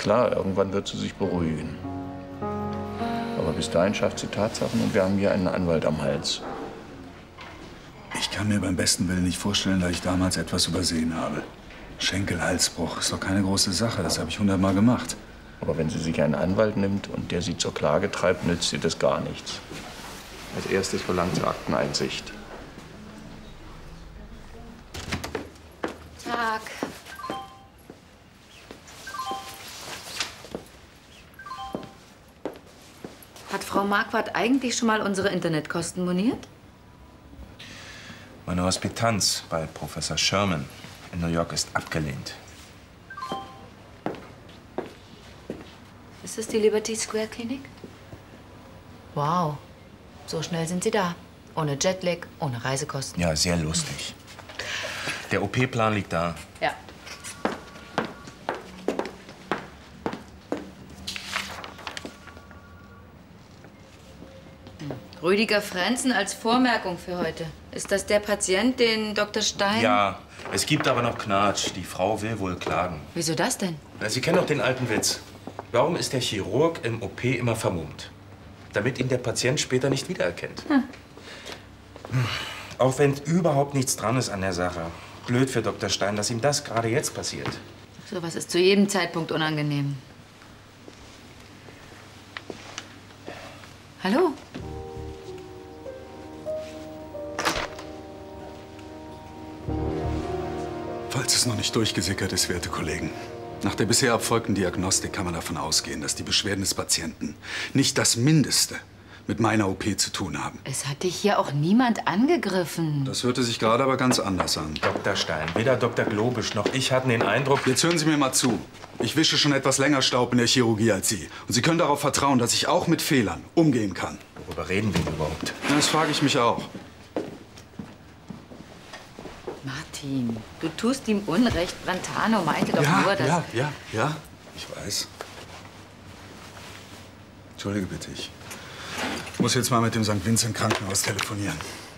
klar, irgendwann wird sie sich beruhigen. Aber bis dahin schafft sie Tatsachen und wir haben hier einen Anwalt am Hals. Ich kann mir beim besten Willen nicht vorstellen, dass ich damals etwas übersehen habe. Schenkelhalsbruch ist doch keine große Sache, das habe ich 100-mal gemacht. Aber wenn sie sich einen Anwalt nimmt und der sie zur Klage treibt, nützt ihr das gar nichts. Als erstes verlangt sie Akteneinsicht. Tag. Hat Frau Marquardt eigentlich schon mal unsere Internetkosten moniert? Meine Hospitanz bei Professor Sherman in New York ist abgelehnt. Ist das die Liberty Square Klinik? Wow, so schnell sind Sie da. Ohne Jetlag, ohne Reisekosten. Ja, sehr lustig. Der OP-Plan liegt da. Ja. Rüdiger Frenzen als Vormerkung für heute. Ist das der Patient, den Dr. Stein... Ja, es gibt aber noch Knatsch. Die Frau will wohl klagen. Wieso das denn? Na, Sie kennen doch den alten Witz. Warum ist der Chirurg im OP immer vermummt? Damit ihn der Patient später nicht wiedererkennt. Auch wenn überhaupt nichts dran ist an der Sache. Blöd für Dr. Stein, dass ihm das gerade jetzt passiert. Sowas ist zu jedem Zeitpunkt unangenehm. Hallo? Falls es noch nicht durchgesickert ist, werte Kollegen. Nach der bisher erfolgten Diagnostik kann man davon ausgehen, dass die Beschwerden des Patienten nicht das Mindeste mit meiner OP zu tun haben. Es hat dich hier auch niemand angegriffen. Das hörte sich gerade aber ganz anders an. Dr. Stein, weder Dr. Globisch noch ich hatten den Eindruck... Jetzt hören Sie mir mal zu. Ich wische schon etwas länger Staub in der Chirurgie als Sie. Und Sie können darauf vertrauen, dass ich auch mit Fehlern umgehen kann. Worüber reden wir überhaupt? Ja, das frage ich mich auch. Martin, du tust ihm Unrecht. Brentano meinte doch nur, dass... Ja, ich weiß. Entschuldige bitte, ich muss jetzt mal mit dem St. Vincent Krankenhaus telefonieren.